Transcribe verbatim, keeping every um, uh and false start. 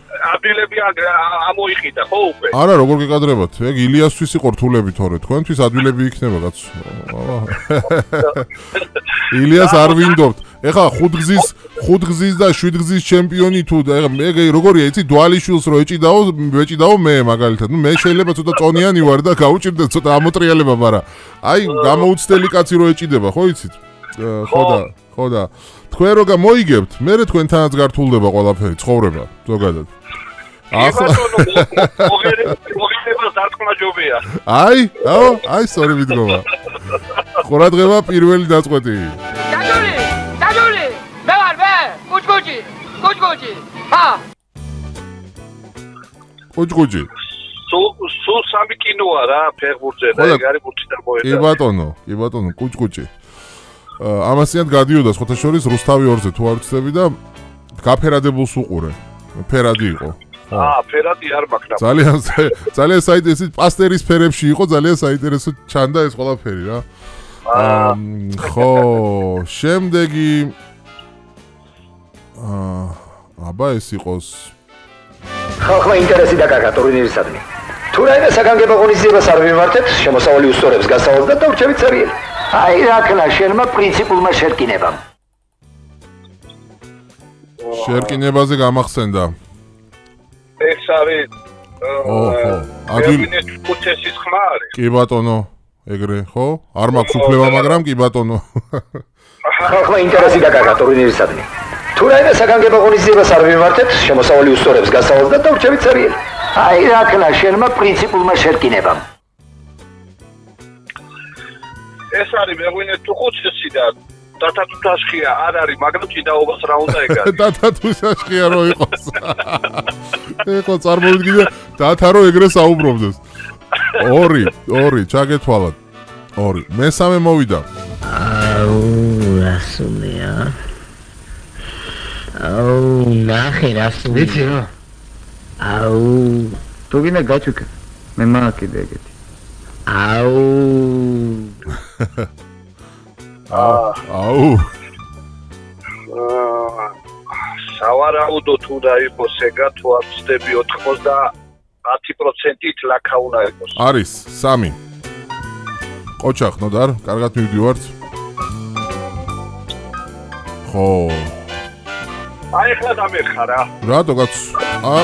ადგილები ამოიყიდა ხო უკვე? არა, როგორ გეკადრებათ? ეგ ილიასთვის იყო რთულები თორე, თქვენთვის ადგილები იქნება კაც. ილიას არ ვინდობთ. ეხლა ხუთგზის, ხუთგზის და შვიდგზის ჩემპიონი თუ ეგ როგორია, იცი, დვალიშვილს რო ეჭიდაო, ეჭიდაო მე მაგალითად. ნუ მე შეიძლება ცოტა წონიანი ვარ და გაუჭირდეთ ცოტა ამოტრიალება, მაგრამ აი გამოუცდელი კაცი რო ეჭიდება, ხო იცით? ხო და ხო და თქვენ რო გამოიგებთ, მე თქვენთანაც გართულდება ყველაფერი, ცხოვრება ზოგადად. ახლა მოგერება დარტყმაჯობია. აი, აო, აი სწორი მიდგომა. ყურადღება პირველი დაწყვეტი. დაჯული, დაჯული. მე ვარ მე, კუჭკუჭი, კუჭკუჭი. ჰა. კუჭკუჭი. სულ სულ სამი კინოა რა ფეხბურთზე და ეგ არის ბურთი და მოედა. კი ბატონო, კი ბატონო, კუჭკუჭი. ამასიანად გადიოდა სხვათა შორის რუსთავი ორზე თუ არ ვცდები და გაფერადებულს უყურე. ფერადი იყო. აა, ფერადი არ მაქვს. ძალიან ძალიან საინტერესო პასტერის ფერებში იყო, ძალიან საინტერესო ჩანდა ეს ყველაფერი რა. აა, ხო, შემდეგი აა, აბა ეს იყოს ხალხმა ინტერესი დაკარგა ტურნირისადმი. თუ რაიმე საგანგებო ღონისძიებას არ მიმართებთ, შემოსავალი უსწორებს გასავალს და დავრჩებით სერიელი. აი რა ქნა შენმა პრინციპულმა შერკინებამ. შერკინებაზე გამახსენდა. ეს არის ოჰო, ადგილი კუთესის ხმა არის. კი ბატონო, ეგრე, ხო? არ მაქვს უფლება, მაგრამ კი ბატონო. ხალხმა ინტერესი დაკარგა ტურნირისადმი. თუ რაიმე საგანგებო ღონისძიებას არ მიმართებთ, შემოსავალი უსწორებს გასავალს და დავრჩებით სერიელი. აი რა ქნა შენმა პრინციპულმა შერკინებამ. ეს არის მეღვინე თუ ხუთსი და დათათუშაშხია არ არის, მაგრამ ჭიდაობას რა უნდა ეგარი. დათათუშაშხია რო იყოს. ეხლა წარმოვიდგინე დათა რო ეგრე საუბრობდეს. ორი, ორი, ჩაგეთვალათ. ორი. მესამე მოვიდა. აუ, რასულია. აუ, ნახე რასულია. ვიცი რა. აუ, თუ გინდა გაჩუქე. მე მააკიდე ეგეთი. აუ. აუ. სავარაუდო თუ და იყოს ეგა თუ არ ვცდები ოცდაათი პროცენტით ლაქა უნდა იყოს. არის სამი. ყოჩა ხნოდარ, კარგად მივდივართ. ხო. აი ახლა დამეხარა. რატო კაც? აა